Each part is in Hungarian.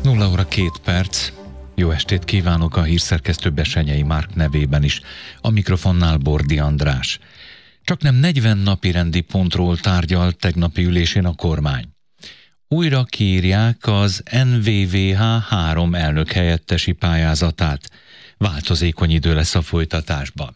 0 óra 2 perc. Jó estét kívánok a hírszerkesztő Bessenyei Márk nevében is. A mikrofonnál Bordi András. Csaknem 40 napirendi pontról tárgyalt tegnapi ülésén a kormány. Újra kiírják az NVVH 3 elnök helyettesi pályázatát. Változékony idő lesz a folytatásban.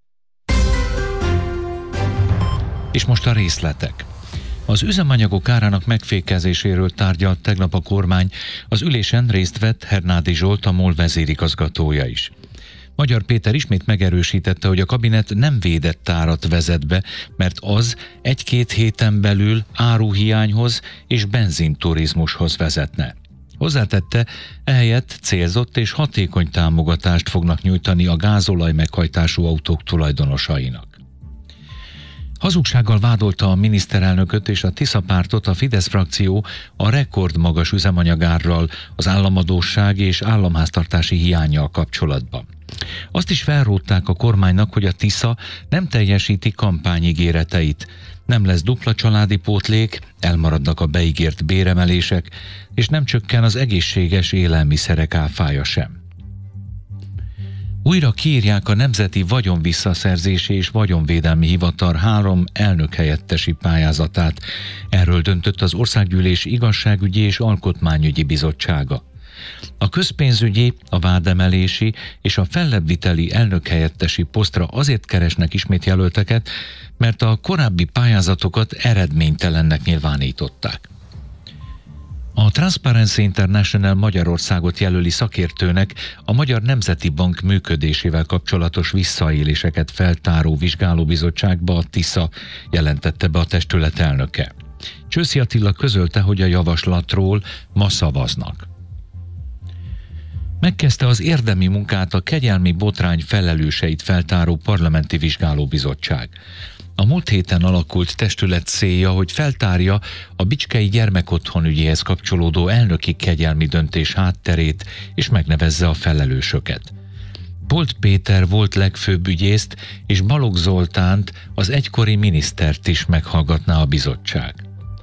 És most a részletek. Az üzemanyagok árának megfékezéséről tárgyalt tegnap a kormány, az ülésen részt vett Hernádi Zsolt, a MOL vezérigazgatója is. Magyar Péter ismét megerősítette, hogy a kabinet nem védett árat vezet be, mert az 1-2 héten belül áruhiányhoz és benzinturizmushoz vezetne. Hozzátette, ehelyett célzott és hatékony támogatást fognak nyújtani a gázolaj meghajtású autók tulajdonosainak. Hazugsággal vádolta a miniszterelnököt és a Tisza pártot a Fidesz frakció a rekordmagas üzemanyagárral, az államadósság és államháztartási hiánnyal kapcsolatban. Azt is felrótták a kormánynak, hogy a Tisza nem teljesíti kampányígéreteit, nem lesz dupla családi pótlék, elmaradnak a beígért béremelések, és nem csökken az egészséges élelmiszerek áfája sem. Újra kiírják a Nemzeti Vagyonvisszaszerzési és Vagyonvédelmi Hivatal 3 elnökhelyettesi pályázatát. Erről döntött az Országgyűlés Igazságügyi és Alkotmányügyi Bizottsága. A közpénzügyi, a vádemelési és a fellebbviteli elnökhelyettesi posztra azért keresnek ismét jelölteket, mert a korábbi pályázatokat eredménytelennek nyilvánították. A Transparency International Magyarországot jelöli szakértőnek a Magyar Nemzeti Bank működésével kapcsolatos visszaéléseket feltáró vizsgálóbizottságba a Tisza, jelentette be a testület elnöke. Csőszi Attila közölte, hogy a javaslatról ma szavaznak. Megkezdte az érdemi munkát a kegyelmi botrány felelőseit feltáró parlamenti vizsgálóbizottság. A múlt héten alakult testület célja, hogy feltárja a bicskei gyermekotthon ügyéhez kapcsolódó elnöki kegyelmi döntés hátterét, és megnevezze a felelősöket. Polt Péter volt legfőbb ügyészt, és Balogh Zoltánt, az egykori minisztert is meghallgatná a bizottság.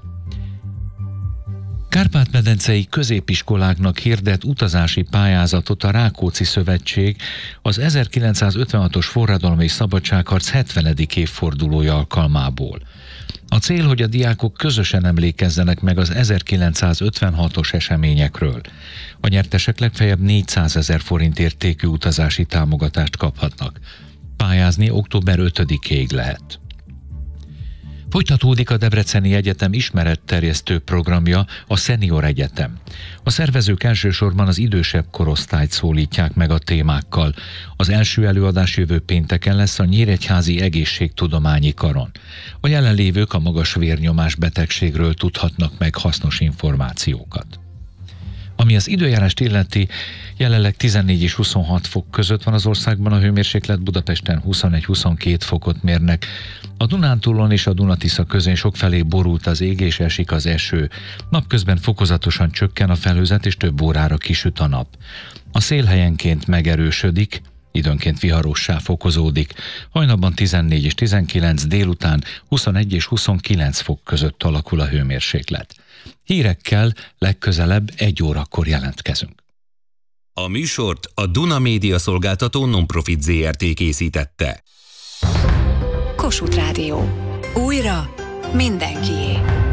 Kárpát-medencei középiskoláknak hirdet utazási pályázatot a Rákóczi Szövetség az 1956-os forradalom és szabadságharc 70. évfordulója alkalmából. A cél, hogy a diákok közösen emlékezzenek meg az 1956-os eseményekről. A nyertesek legfeljebb 400 000 forint értékű utazási támogatást kaphatnak. Pályázni október 5-ig lehet. Folytatódik a Debreceni Egyetem ismeretterjesztő programja, a Senior Egyetem. A szervezők elsősorban az idősebb korosztályt szólítják meg a témákkal. Az első előadás jövő pénteken lesz a Nyíregyházi Egészségtudományi Karon. A jelenlévők a magas vérnyomás betegségről tudhatnak meg hasznos információkat. Ami az időjárást illeti, jelenleg 14 és 26 fok között van az országban a hőmérséklet, Budapesten 21-22 fokot mérnek. A Dunántúlon és a Duna-Tisza közén sokfelé borult az ég és esik az eső. Napközben fokozatosan csökken a felhőzet és több órára kisüt a nap. A szél helyenként megerősödik, időnként viharossá fokozódik. Hajnalban 14 és 19, délután 21 és 29 fok között alakul a hőmérséklet. Hírekkel legközelebb 1 órakor jelentkezünk. A műsort a Duna Média Szolgáltató Non-Profit Zrt. Készítette. Kossuth Rádió. Újra mindenkié.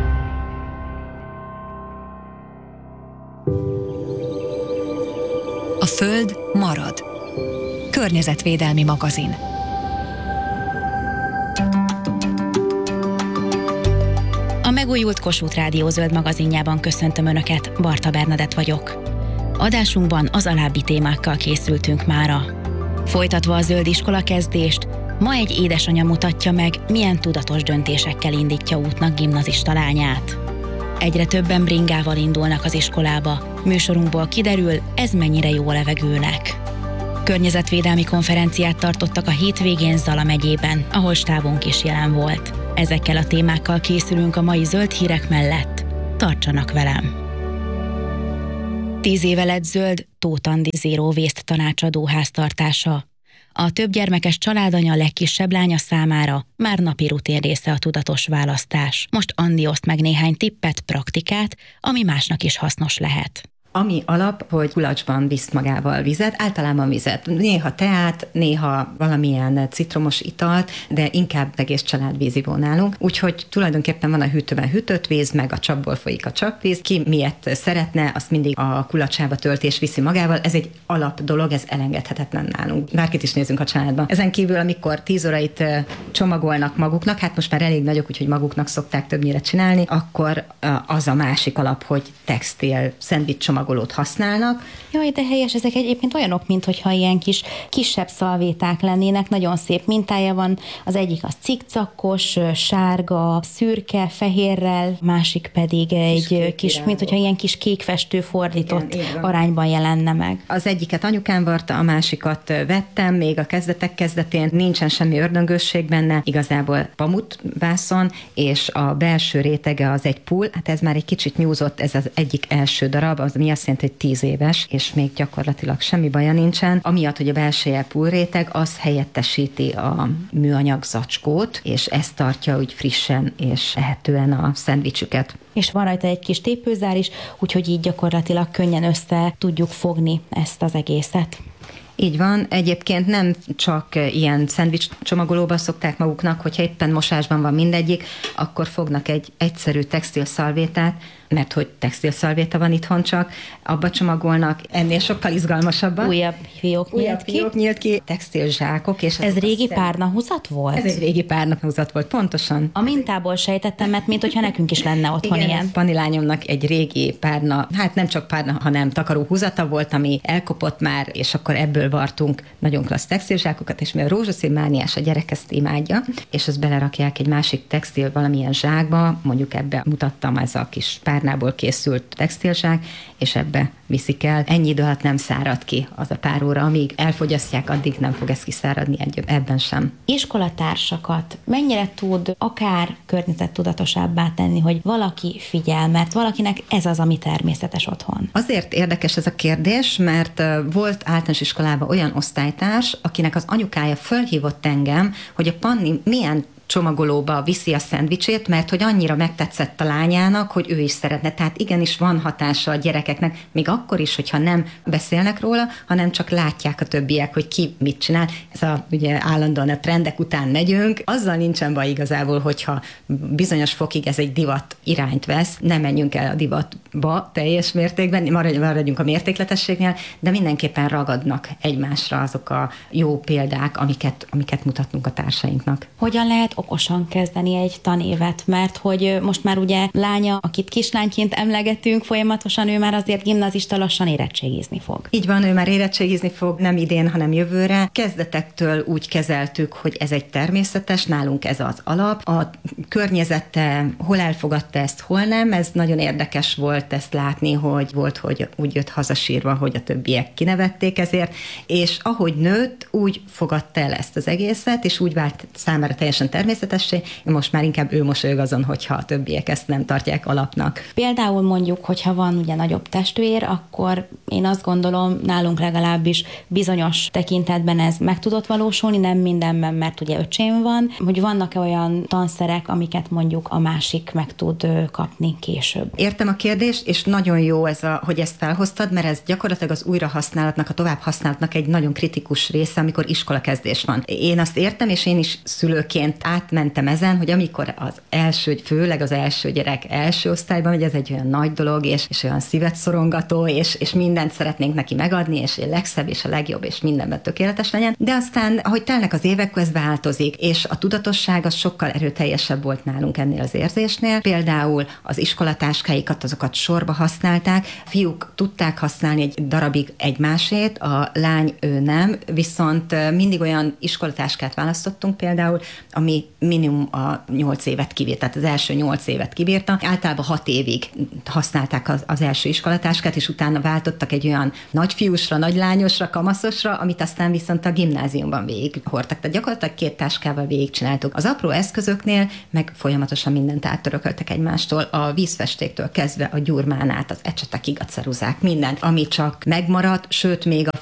A Föld marad. Környezetvédelmi magazin. A megújult Kossuth Rádió zöld magazinjában köszöntöm Önöket, Barta Bernadett vagyok. Adásunkban az alábbi témákkal készültünk mára. Folytatva a zöld iskola kezdést, ma egy édesanya mutatja meg, milyen tudatos döntésekkel indítja útnak gimnazista lányát. Egyre többen bringával indulnak az iskolába. Műsorunkból kiderül, ez mennyire jó a levegőnek. Környezetvédelmi konferenciát tartottak a hétvégén Zala megyében, ahol stábunk is jelen volt. Ezekkel a témákkal készülünk a mai zöld hírek mellett. Tartsanak velem! 10 éve lett zöld Tóth Andi Zero Waste tanácsadó háztartása. A többgyermekes családanya legkisebb lánya számára már napi rutin része a tudatos választás. Most Andi oszt meg néhány tippet, praktikát, ami másnak is hasznos lehet. Ami alap, hogy kulacsban visz magával vizet, általában vizet. Néha teát, néha valamilyen citromos italt, de inkább egész család vízivó nálunk. Úgyhogy tulajdonképpen van a hűtőben hűtött víz, meg a csapból folyik a csapvíz. Ki miért szeretne, azt mindig a kulacsába tölti és viszi magával. Ez egy alap dolog, ez elengedhetetlen nálunk. Bárkit is nézünk a családban. Ezen kívül, amikor 10 órait csomagolnak maguknak, hát most már elég nagyok, úgyhogy maguknak szokták többnyire csinálni, akkor az a másik alap, hogy textil szendvics csomagolót használnak. Jaj, de helyes, ezek egyébként olyanok, mintha ilyen kisebb szalvéták lennének, nagyon szép mintája van, az egyik az cikcakos, sárga, szürke, fehérrel, másik pedig egy kis mintha ilyen kis kékfestő fordított arányban jelenne meg. Az egyiket anyukám varta, a másikat vettem, még a kezdetén nincsen semmi ördöngősség benne, igazából pamutvászon, és a belső rétege az egy pull, hát ez már egy kicsit nyúzott, ez az egyik első darab, az mi azt jelenti, hogy 10 éves, és még gyakorlatilag semmi baja nincsen. Amiatt, hogy a belseje pull réteg, az helyettesíti a műanyag zacskót, és ez tartja úgy frissen és ehetően a szendvicsüket. És van rajta egy kis tépőzár is, úgyhogy így gyakorlatilag könnyen össze tudjuk fogni ezt az egészet. Így van, egyébként nem csak ilyen szendvics csomagolóban szokták maguknak, hogyha éppen mosásban van mindegyik, akkor fognak egy egyszerű textilszalvétát, mert hogy textilszalvéta van itthon csak, abba csomagolnak, ennél sokkal izgalmasabban. Újabb fiók nyílt ki. Textilzsákok. És ez régi párnahúzat volt? Ez egy régi párnahúzat volt, pontosan. A mintából sejtettem, mert mintha nekünk is lenne otthon igen, ilyen. Panilányomnak egy régi párna, hát nem csak párna, hanem takaróhúzata volt, ami elkopott már, és akkor ebből vartunk nagyon klassz textilzsákokat, és mivel rózsaszín mániás, a gyerek ezt imádja, és azt belerakják egy másik textil valamilyen zsákba, mondjuk ebbe mutattam, ez a kis párnából készült textilzsák, és ebbe viszik el. Ennyi idő alatt nem szárad ki az a pár óra, amíg elfogyasztják, addig nem fog ez kiszáradni, ebben sem. Iskolatársakat mennyire tud akár környezettudatosabbá tenni, hogy valaki figyel, mert valakinek ez az, ami természetes otthon? Azért érdekes ez a kérdés, mert volt általános iskolában olyan osztálytárs, akinek az anyukája fölhívott engem, hogy a Panni milyen csomagolóba viszi a szendvicsét, mert hogy annyira megtetszett a lányának, hogy ő is szeretne. Tehát igenis van hatása a gyerekeknek, még akkor is, hogyha nem beszélnek róla, hanem csak látják a többiek, hogy ki mit csinál. Ez ugye állandóan a trendek után megyünk. Azzal nincsen baj igazából, hogyha bizonyos fokig ez egy divat irányt vesz, nem menjünk el a divatba teljes mértékben, maradjunk a mértékletességnél, de mindenképpen ragadnak egymásra azok a jó példák, amiket mutatnunk a társainknak. Hogyan lehet okosan kezdeni egy tanévet, mert hogy most már ugye lánya, akit kislányként emlegetünk folyamatosan, ő már azért gimnazista, lassan érettségizni fog. Így van, ő már érettségizni fog, nem idén, hanem jövőre. Kezdetektől úgy kezeltük, hogy ez egy természetes, nálunk ez az alap. A környezete hol elfogadta ezt, hol nem, ez nagyon érdekes volt ezt látni, hogy volt, hogy úgy jött hazasírva, hogy a többiek kinevették ezért, és ahogy nőtt, úgy fogadta el ezt az egészet, és úgy vált számára teljesen természetessé, most már inkább ő mosolyog azon, hogyha a többiek ezt nem tartják alapnak. Például mondjuk, hogyha van ugye nagyobb testvér, akkor én azt gondolom, nálunk legalábbis bizonyos tekintetben ez meg tudott valósulni, nem mindenben, mert ugye öcsém van, hogy vannak-e olyan tanszerek, amiket mondjuk a másik meg tud kapni később. Értem a kérdést, és nagyon jó hogy ezt felhoztad, mert ez gyakorlatilag az újrahasználatnak, a továbbhasználatnak egy nagyon kritikus része, amikor iskolakezdés van. Én azt értem, és én is szülőként átmentem ezen, hogy amikor főleg az első gyerek első osztályban, hogy ez egy olyan nagy dolog, és olyan szívet szorongató, és mindent szeretnénk neki megadni, és a legszebb, és a legjobb, és mindenben tökéletes legyen. De aztán, ahogy telnek az évek, ez változik, és a tudatosság az sokkal erőteljesebb volt nálunk ennél az érzésnél. Például az iskolatáskáikat, azokat sorba használták, fiúk tudták használni egy darabig egymásét, a lány ő nem, viszont mindig olyan iskolatáskát választottunk például, ami minimum a 8 évet kibírt, tehát az első 8 évet kibírta. Általában 6 évig használták az első iskolatáskát, és utána váltottak egy olyan nagyfiúsra, nagylányosra, kamaszosra, amit aztán viszont a gimnáziumban végighordtak. Tehát gyakorlatilag 2 táskával végigcsináltuk. Az apró eszközöknél meg folyamatosan mindent áttörököltek egymástól, a vízfestéktől kezdve a gyurmán át, az ecsetekig, a ceruzák, mindent, ami csak megmaradt, sőt még a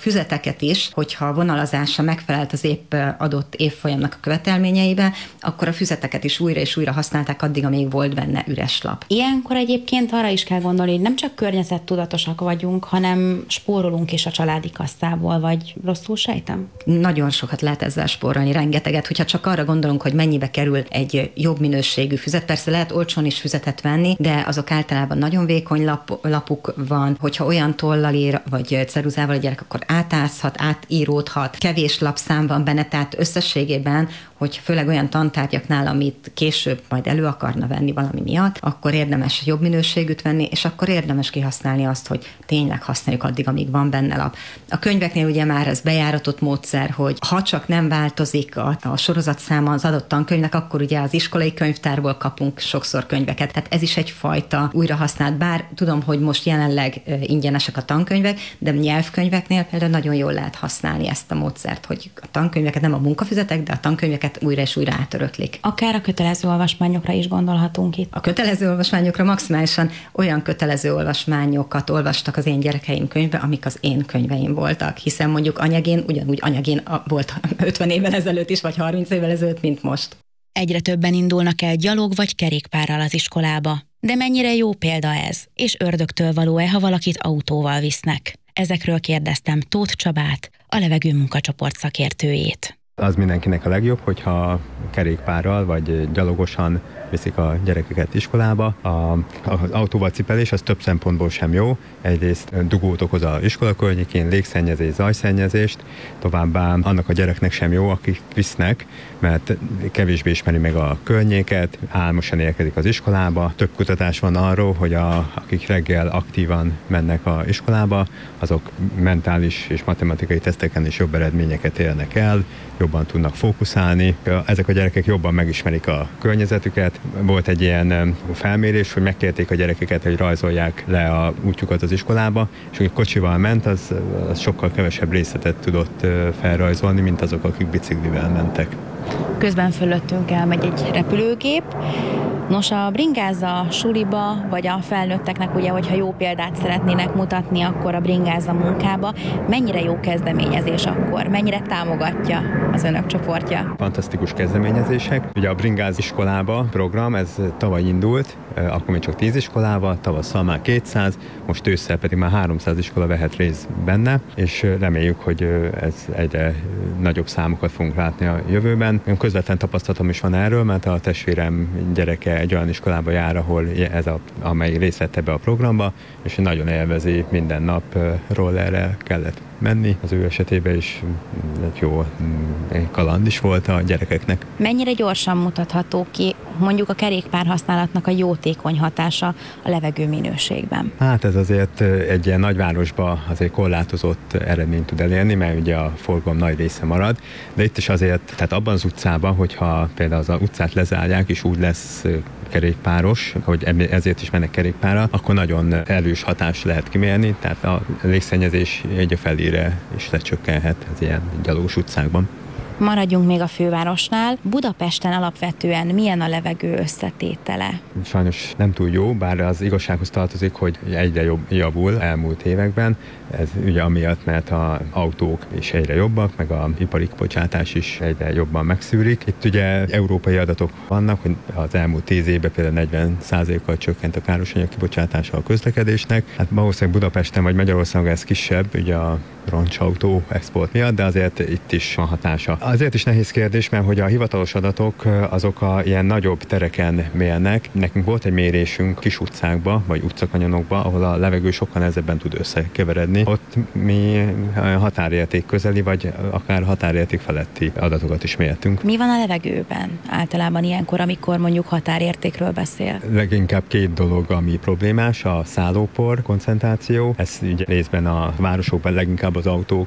füzeteket is, hogyha a vonalazása megfelelt az épp adott évfolyamnak a követelményeibe, akkor a füzeteket is újra és újra használták addig, amíg volt benne üres lap. Ilyenkor egyébként arra is kell gondolni, hogy nem csak környezettudatosak vagyunk, hanem spórolunk is a családi kasszából, vagy rosszul sejtem? Nagyon sokat lehet ezzel spórolni, rengeteget, hogyha csak arra gondolunk, hogy mennyibe kerül egy jobb minőségű füzet. Persze lehet olcsón is füzetet venni, de azok általában nagyon vékony lapuk van, hogyha olyan tollal ír, vagy ceruzával a gyerek, akkor átázhat, átíródhat, kevés lapszám van benne, tehát összességében, hogy főleg olyan tantárgyaknál, amit később majd elő akarna venni valami miatt, akkor érdemes jobb minőségűt venni, és akkor érdemes kihasználni azt, hogy tényleg használjuk addig, amíg van benne lap. A könyveknél ugye már ez bejáratott módszer, hogy ha csak nem változik a sorozatszáma az adott tankönyvnek, akkor ugye az iskolai könyvtárból kapunk sokszor könyveket. Tehát ez is egyfajta újrahasznált, bár tudom, hogy most jelenleg ingyenesek a tankönyvek, de nyelvkönyveknél például nagyon jól lehet használni ezt a módszert, hogy a tankönyveket, nem a munkafüzetek, de a tankönyveket újra és újra átöröklik. Akár a kötelező olvasmányokra is gondolhatunk itt. A kötelező olvasmányokra maximálisan olyan kötelező olvasmányokat olvastak az én gyerekeim könyvbe, amik az én könyveim voltak, hiszen mondjuk anyagén volt 50 évvel ezelőtt is, vagy 30 évvel ezelőtt, mint most. Egyre többen indulnak el gyalog vagy kerékpárral az iskolába. De mennyire jó példa ez, és ördögtől való-e, ha valakit autóval visznek? Ezekről kérdeztem Tóth Csabát, a Levegő Munkacsoport szakértőjét. Az mindenkinek a legjobb, hogyha kerékpárral vagy gyalogosan viszik a gyerekeket iskolába. Az autóval cipelés az több szempontból sem jó. Egyrészt dugót okoz az iskola környékén, légszennyezés, zajszennyezést, továbbá annak a gyereknek sem jó, akik visznek, mert kevésbé ismeri meg a környéket, álmosan érkezik az iskolába. Több kutatás van arról, hogy akik reggel aktívan mennek az iskolába, azok mentális és matematikai teszteken is jobb eredményeket érnek el, jobban tudnak fókuszálni. Ezek a gyerekek jobban megismerik a környezetüket. Volt egy ilyen felmérés, hogy megkérték a gyerekeket, hogy rajzolják le a útjukat az iskolába, és akik kocsival ment, az sokkal kevesebb részletet tudott felrajzolni, mint azok, akik biciklivel mentek. Közben fölöttünk elmegy egy repülőgép. Nos, a bringáza suliba, vagy a felnőtteknek ugye, hogyha jó példát szeretnének mutatni, akkor a bringáza munkába. Mennyire jó kezdeményezés akkor? Mennyire támogatja az önök csoportja? Fantasztikus kezdeményezések. Ugye a bringáz iskolába program, ez tavaly indult, akkor még csak 10 iskolával, tavasszal már 200, most ősszel pedig már 300 iskola vehet részt benne, és reméljük, hogy ez egyre nagyobb számokat fogunk látni a jövőben. Közvetlen tapasztalatom is van erről, mert a testvérem gyereke egy olyan iskolába jár, ahol amely részt vett ebbe a programba, és nagyon élvezi, minden nap rollerrel kellett menni. Az ő esetében is egy jó kaland is volt a gyerekeknek. Mennyire gyorsan mutatható ki mondjuk a kerékpár használatnak a jótékony hatása a levegő minőségben? Hát ez azért egy ilyen nagyvárosban azért korlátozott eredményt tud elérni, mert ugye a forgalom nagy része marad, de itt is azért, tehát abban az utcában, hogyha például az utcát lezárják, és úgy lesz kerékpáros, hogy ezért is mennek kerékpárra, akkor nagyon erős hatást lehet kimérni, tehát a légszennyezés egy a felére is lecsökkenhet az ilyen gyalogos utcákban. Maradjunk még a fővárosnál. Budapesten alapvetően milyen a levegő összetétele? Sajnos nem túl jó, bár az igazsághoz tartozik, hogy egyre javul elmúlt években. Ez ugye amiatt, mert az autók is egyre jobbak, meg az ipari kibocsátás is egyre jobban megszűrik. Itt ugye európai adatok vannak, hogy az elmúlt 10 évben például 40%-kal csökkent a károsanyag kibocsátása a közlekedésnek. Hát valószínűleg Budapesten vagy Magyarországon ez kisebb, ugye a roncsautó export miatt, de azért itt is van hatása. Azért is nehéz kérdés, mert hogy a hivatalos adatok azok a ilyen nagyobb tereken mérnek. Nekünk volt egy mérésünk kis utcákba, vagy utcakanyonokba, ahol a levegő sokkal nehezebben tud összekeveredni. Ott mi határérték közeli, vagy akár határérték feletti adatokat is mértünk. Mi van a levegőben általában ilyenkor, amikor mondjuk határértékről beszél? Leginkább 2 dolog, ami problémás, a szállópor koncentráció. Ez ugye részben a városokban leginkább az autók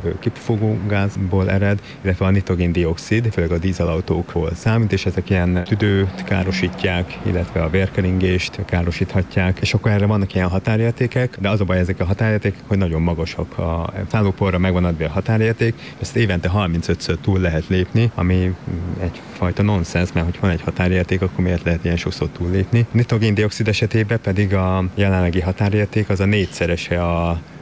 kipufogógázból ered, illetve a nitrogén-dioxid, főleg a dízelautókból számít, és ezek ilyen tüdőt károsítják, illetve a vérkeringést károsíthatják, és akkor erre vannak ilyen határértékek, de az a baj, ezek a határértékek, hogy nagyon magasak. A szállóporra megvan adva a határérték, ezt évente 35-ször túl lehet lépni, ami egyfajta nonsens, mert hogy van egy határérték, akkor miért lehet ilyen sokszor túllépni. Nitrogén-dioxid esetében pedig a jelenlegi határérték az a 4-szerese a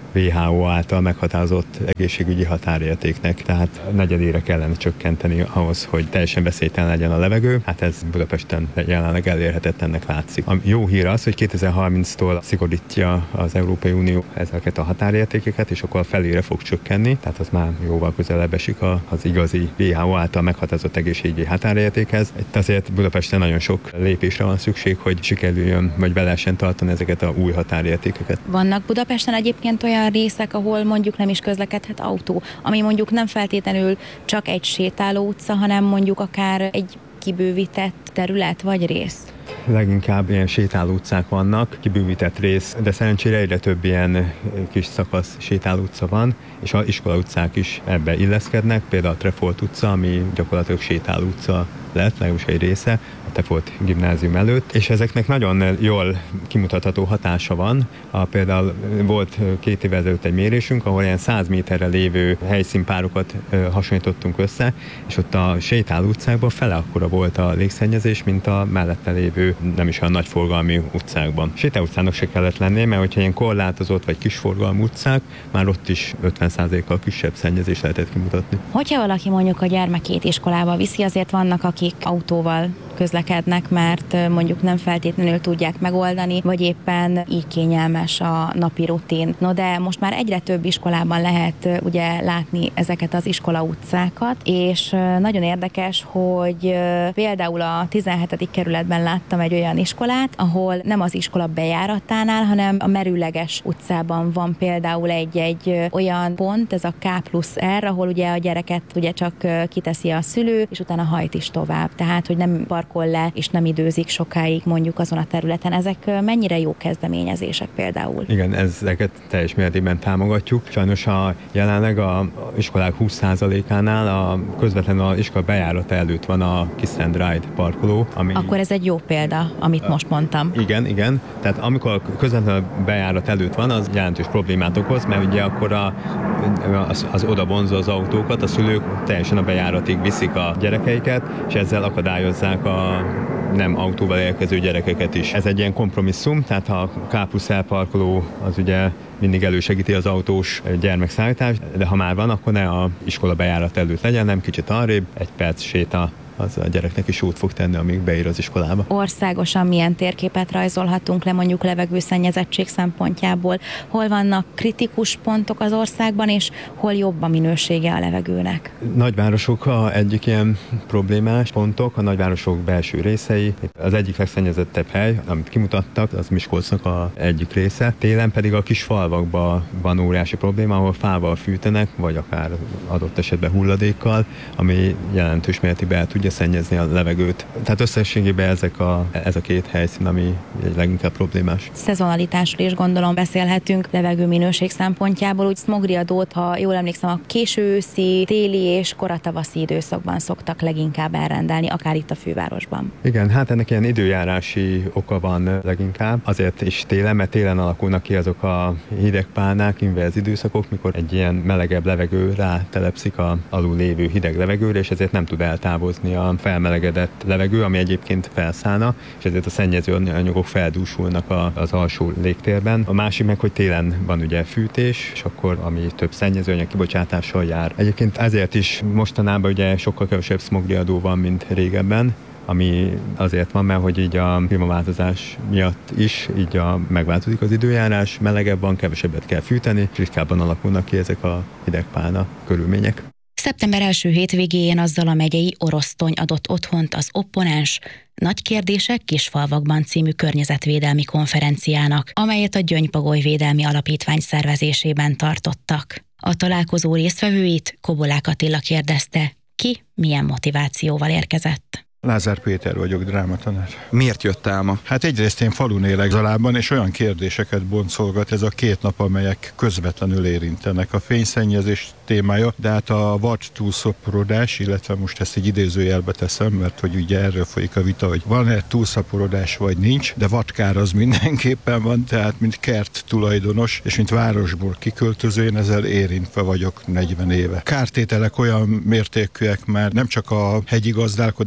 WHO által meghatározott egészségügyi határértéknek, tehát negyedére kellene csökkenteni ahhoz, hogy teljesen veszélytelen legyen a levegő. Hát ez Budapesten jelenleg elérhetetlennek látszik. A jó hír az, hogy 2030-tól szigorítja az Európai Unió ezeket a határértékeket, és akkor a felére fog csökkenni, tehát az már jóval közelebb esik az igazi WHO által meghatározott egészségügyi határértékhez. Itt azért Budapesten nagyon sok lépésre van szükség, hogy sikerüljön, vagy be lehessen tartani ezeket a új határértékeket. Vannak Budapesten egyébként olyan részek, ahol mondjuk nem is közlekedhet autó, ami mondjuk nem feltétlenül csak egy sétáló utca, hanem mondjuk akár egy kibővített terület vagy rész? Leginkább ilyen sétáló utcák vannak, kibővített rész, de szerencsére egyre több ilyen kis szakasz sétáló utca van, és az iskola utcák is ebbe illeszkednek, például a Trefolt utca, ami gyakorlatilag sétáló utca lett, legalábbis egy része, a Trefolt gimnázium előtt, és ezeknek nagyon jól kimutatható hatása van. Például volt 2 évvel ezelőtt egy mérésünk, ahol ilyen 100 méterre lévő helyszínpárokat hasonlítottunk össze, és ott a sétáló utcákban fele akkora volt a légszennyezés, mint a mellette lévő nem is olyan nagy forgalmi utcákban. Sétáló utcának se kellett lenni, mert hogyha ilyen korlátozott vagy kisforgalmú utcák, már ott is 50%-kal kisebb szennyezést lehetett kimutatni. Hogyha valaki mondjuk a gyermekét iskolába viszi, azért vannak, akik autóval közlekednek, mert mondjuk nem feltétlenül tudják megoldani, vagy éppen így kényelmes a napi rutin. No, de most már egyre több iskolában lehet ugye látni ezeket az iskola utcákat, és nagyon érdekes, hogy például a 17. kerületben láttam egy olyan iskolát, ahol nem az iskola bejáratánál, hanem a merőleges utcában van például egy olyan pont, ez a K+R, ahol ugye a gyereket ugye csak kiteszi a szülő, és utána hajt is tovább. Tehát, hogy nem parkol le, és nem időzik sokáig mondjuk azon a területen. Ezek mennyire jó kezdeményezések például? Igen, ezeket teljes mértékben támogatjuk. Sajnos jelenleg a iskolák 20%-ánál közvetlenül az iskola bejárata előtt van a Kiss and Ride parkoló. Akkor ez egy jó példa, amit most mondtam. Igen. Tehát amikor közvetlenül a bejárat előtt van, az jelentős problémát okoz, mert ugye akkor az oda vonzza az autókat, a szülők teljesen a bejáratig viszik a gyerekeiket, és ezzel akadályozzák a nem autóval érkező gyerekeket is. Ez egy ilyen kompromisszum, tehát a K+L parkoló az ugye mindig elősegíti az autós gyermekszállítást, de ha már van, akkor ne a iskola bejárat előtt legyen, nem kicsit arrébb, 1 perc séta, az a gyereknek is jót fog tenni, amíg beír az iskolába. Országosan milyen térképet rajzolhatunk le mondjuk levegőszennyezettség szempontjából? Hol vannak kritikus pontok az országban, és hol jobb a minősége a levegőnek? Nagyvárosok egyik ilyen problémás pontok, a nagyvárosok belső részei. Az egyik legszennyezettebb hely, amit kimutattak, az Miskolcnak egyik része. Télen pedig a kis falvakban van óriási probléma, ahol fával fűtenek, vagy akár adott esetben hulladékkal, ami jelentős mértékben tudja szennyezni a levegőt. Tehát összességében ez a 2 helyszín, ami leginkább problémás. Szezonalitásról is gondolom beszélhetünk levegőminőség szempontjából, úgy smogriadót, ha jól emlékszem, a késő őszi, téli és koratavaszi időszakban szoktak leginkább elrendelni, akár itt a fővárosban. Igen, hát ennek ilyen időjárási oka van leginkább. Azért is télen, mert télen alakulnak ki azok a hidegpálnák, inverz időszakok, mikor egy ilyen melegebb levegő rátelepszik az alul lévő hideg levegőre, és ezért nem tud eltávozni a felmelegedett levegő, ami egyébként felszállna, és ezért a szennyező anyagok feldúsulnak az alsó légtérben. A másik meg, hogy télen van ugye fűtés, és akkor ami több szennyezőanyag kibocsátással jár. Egyébként ezért is mostanában ugye sokkal kevesebb smogriadó van, mint régebben, ami azért van, mert hogy így a klímaváltozás miatt is így megváltozik az időjárás, melegebb van, kevesebbet kell fűteni, és ritkábban alakulnak ki ezek a hidegpálna körülmények. Szeptember első hétvégéjén a Zala megyei Orosztony adott otthont az Opponens Nagy kérdések kisfalvakban című környezetvédelmi konferenciának, amelyet a Gyöngypagoly Védelmi Alapítvány szervezésében tartottak. A találkozó résztvevőit Kobolák Attila kérdezte, ki milyen motivációval érkezett. Lázár Péter vagyok, drámatanár. Miért jött el ma? Hát egyrészt én falun élek Zalában, és olyan kérdéseket boncolgat ez a 2 nap, amelyek közvetlenül érintenek. A fényszennyezés témája, de hát a vad túlszaporodás, illetve most ezt egy idézőjelbe teszem, mert hogy ugye erről folyik a vita, hogy van-e túlszaporodás vagy nincs, de vadkár az mindenképpen van, tehát mint kert tulajdonos, és mint városból kiköltöző, én ezzel érintve vagyok 40 éve. Kártételek olyan mértékűek, már nem csak a hegyi gazdálkodást teszi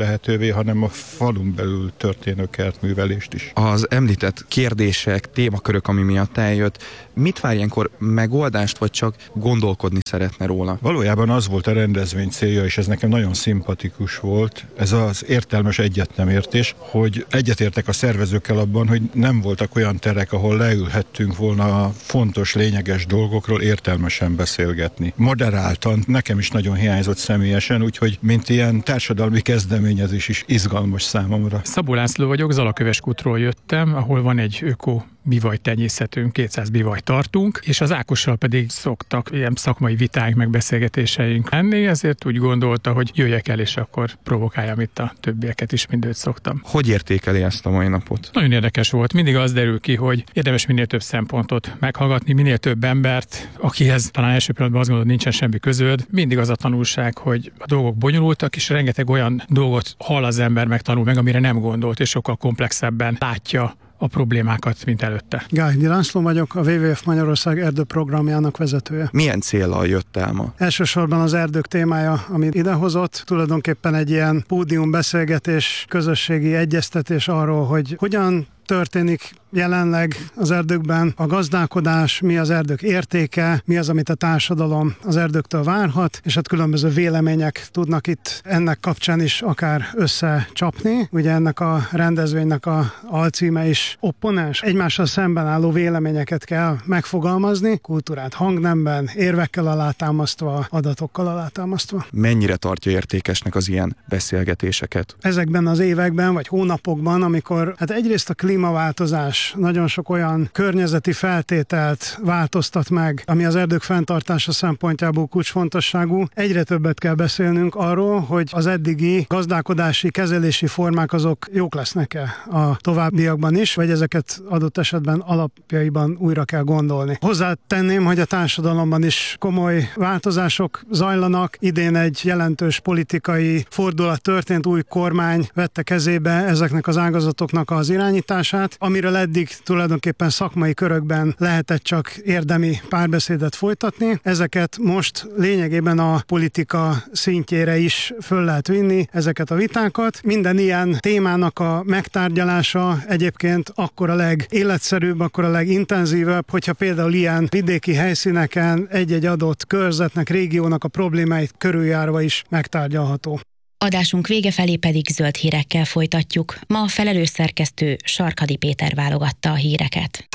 lehetővé, hanem a falun belül történő kertművelést is. Az említett kérdések, témakörök, ami miatt eljött, mit vár ilyenkor, megoldást, vagy csak gondolkodni szeretne róla? Valójában az volt a rendezvény célja, és ez nekem nagyon szimpatikus volt, ez az értelmes egyetnemértés, hogy egyetértek a szervezőkkel abban, hogy nem voltak olyan terek, ahol leülhettünk volna a fontos, lényeges dolgokról értelmesen beszélgetni. Moderáltan, nekem is nagyon hiányzott személyesen, úgyhogy mint ilyen társadalmi kezdeményezés is izgalmas számomra. Szabó László vagyok, Zalaköveskútról jöttem, ahol van egy öko bivajtenyészetünk, 200 bivajt tartunk, és az Ákossal pedig szoktak ilyen szakmai vitáink, meg beszélgetéseink lenni, ezért úgy gondolta, hogy jöjjek el, és akkor provokáljam itt a többieket is, mint őt szoktam. Hogy értékeli ezt a mai napot? Nagyon érdekes volt. Mindig az derül ki, hogy érdemes minél több szempontot meghallgatni, minél több embert, akihez talán első pillanatban azt gondolod, nincsen semmi közöd. Mindig az a tanulság, hogy a dolgok bonyolultak, és rengeteg olyan dolgot hall az ember, megtanul meg, amire nem gondolt, és sokkal komplexebben látja a problémákat, mint előtte. Gáhgyi László vagyok, a WWF Magyarország erdőprogramjának vezetője. Milyen céllal jött el ma? Elsősorban az erdők témája, amit idehozott, tulajdonképpen egy ilyen pódiumbeszélgetés, közösségi egyeztetés arról, hogy hogyan történik jelenleg az erdőkben a gazdálkodás, mi az erdők értéke, mi az, amit a társadalom az erdőktől várhat, és hát különböző vélemények tudnak itt ennek kapcsán is akár összecsapni. Ugye ennek a rendezvénynek a alcíme is opponens, egymással szemben álló véleményeket kell megfogalmazni, kultúrát hangnemben, érvekkel alátámasztva, adatokkal alátámasztva. Mennyire tartja értékesnek az ilyen beszélgetéseket? Ezekben az években vagy hónapokban, amikor hát egyrészt a klímaváltozás nagyon sok olyan környezeti feltételt változtat meg, ami az erdők fenntartása szempontjából kulcsfontosságú. Egyre többet kell beszélnünk arról, hogy az eddigi gazdálkodási, kezelési formák azok jók lesznek-e a továbbiakban is, vagy ezeket adott esetben alapjaiban újra kell gondolni. Hozzátenném, hogy a társadalomban is komoly változások zajlanak. Idén egy jelentős politikai fordulat történt, új kormány vette kezébe ezeknek az ágazatoknak az irányítását, amiről eddig tulajdonképpen szakmai körökben lehetett csak érdemi párbeszédet folytatni. Ezeket most lényegében a politika szintjére is föl lehet vinni, ezeket a vitákat. Minden ilyen témának a megtárgyalása egyébként akkor a legéletszerűbb, akkor a legintenzívebb, hogyha például ilyen vidéki helyszíneken egy-egy adott körzetnek, régiónak a problémáit körüljárva is megtárgyalható. Adásunk vége felé pedig zöld hírekkel folytatjuk. Ma a felelős szerkesztő Sarkadi Péter válogatta a híreket.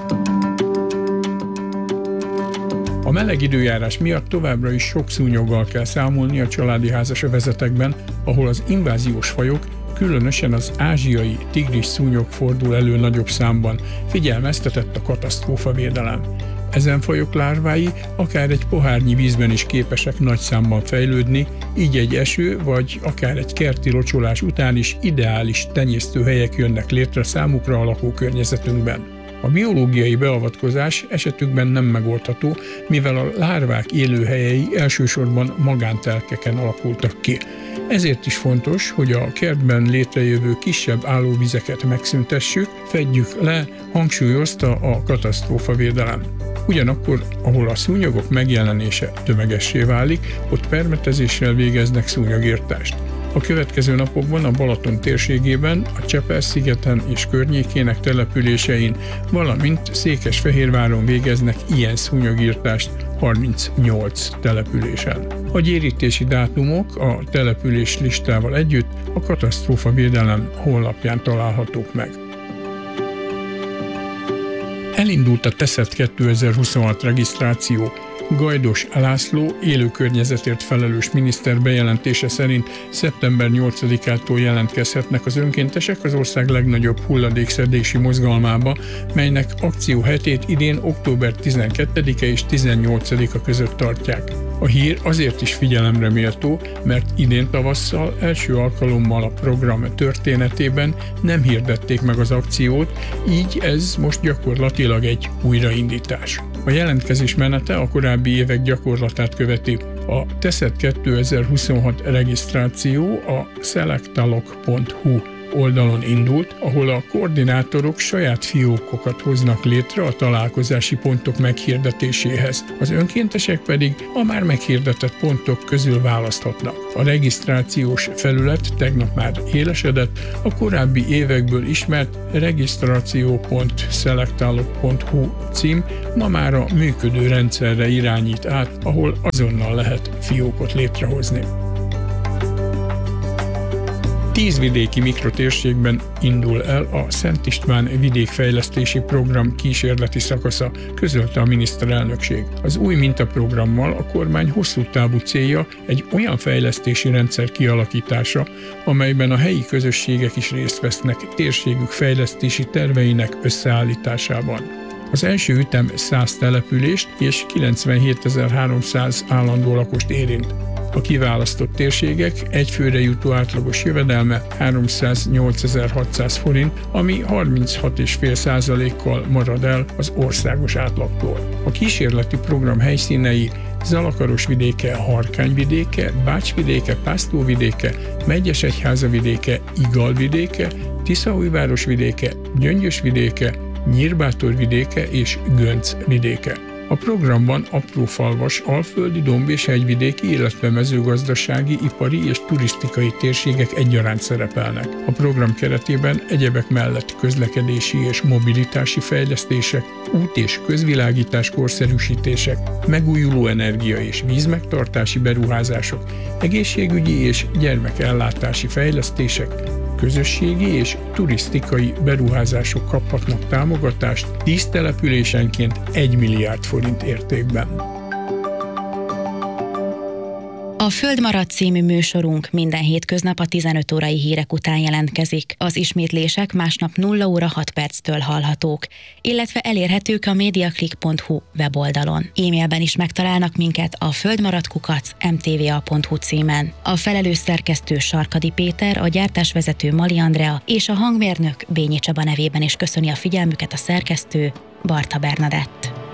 A meleg időjárás miatt továbbra is sok szúnyoggal kell számolni a családi házasövezetekben, ahol az inváziós fajok, különösen az ázsiai tigris szúnyog fordul elő nagyobb számban, figyelmeztetett a katasztrófavédelem. Ezen fajok lárvái akár egy pohárnyi vízben is képesek nagy számban fejlődni, így egy eső vagy akár egy kerti locsolás után is ideális tenyésztőhelyek jönnek létre számukra a lakókörnyezetünkben. A biológiai beavatkozás esetükben nem megoldható, mivel a lárvák élőhelyei elsősorban magántelkeken alakultak ki. Ezért is fontos, hogy a kertben létrejövő kisebb állóvizeket megszüntessük, fedjük le, hangsúlyozta a katasztrófavédelem. Ugyanakkor, ahol a szúnyogok megjelenése tömegessé válik, ott permetezéssel végeznek szúnyogirtást. A következő napokban a Balaton térségében, a Csepel-szigeten és környékének településein, valamint Székesfehérváron végeznek ilyen szúnyogirtást 38 településen. A gyérítési dátumok a település listával együtt a katasztrófavédelem honlapján találhatók meg. Elindult a TESZET 2026 regisztráció. Gajdos László, élőkörnyezetért felelős miniszter bejelentése szerint szeptember 8-ától jelentkezhetnek az önkéntesek az ország legnagyobb hulladékszedési mozgalmába, melynek akcióhetét idén október 12-e és 18-a között tartják. A hír azért is figyelemre méltó, mert idén tavasszal első alkalommal a program történetében nem hirdették meg az akciót, így ez most gyakorlatilag egy újraindítás. A jelentkezés menete a korábbi évek gyakorlatát követi. A TESZET 2026 regisztráció a selectalok.hu oldalon indult, ahol a koordinátorok saját fiókokat hoznak létre a találkozási pontok meghirdetéséhez. Az önkéntesek pedig a már meghirdetett pontok közül választhatnak. A regisztrációs felület tegnap már élesedett, a korábbi évekből ismert regisztráció.selektálok.hu cím ma már a működő rendszerre irányít át, ahol azonnal lehet fiókot létrehozni. 10 vidéki mikrotérségben indul el a Szent István vidékfejlesztési program kísérleti szakasza, közölte a miniszterelnökség. Az új mintaprogrammal a kormány hosszú távú célja egy olyan fejlesztési rendszer kialakítása, amelyben a helyi közösségek is részt vesznek térségük fejlesztési terveinek összeállításában. Az első ütem 100 települést és 97.300 állandó lakost érint. A kiválasztott térségek egyfőre jutó átlagos jövedelme 308.600 forint, ami 36,5%-kal marad el az országos átlagtól. A kísérleti program helyszínei Zalakaros vidéke, Harkány vidéke, Bács vidéke, Pásztó vidéke, Megyesegyháza vidéke, Igal vidéke, Tiszaújváros vidéke, Gyöngyös vidéke, Nyírbátor vidéke és Gönc vidéke. A programban aprófalvas, alföldi, domb- és hegyvidéki, illetve mezőgazdasági, ipari és turisztikai térségek egyaránt szerepelnek. A program keretében egyebek mellett közlekedési és mobilitási fejlesztések, út- és közvilágítás korszerűsítések, megújuló energia- és vízmegtartási beruházások, egészségügyi és gyermekellátási fejlesztések, közösségi és turisztikai beruházások kaphatnak támogatást 10 településenként 1 milliárd forint értékben. A Földmarad című műsorunk minden hétköznap a 15 órai hírek után jelentkezik. Az ismétlések másnap 0 óra 6 perctől hallhatók, illetve elérhetők a mediaclick.hu weboldalon. E-mailben is megtalálnak minket a földmaradkukac@mtva.hu címen. A felelős szerkesztő Sarkadi Péter, a gyártásvezető Mali Andrea és a hangmérnök Bényi Csaba nevében is köszöni a figyelmüket a szerkesztő Barta Bernadett.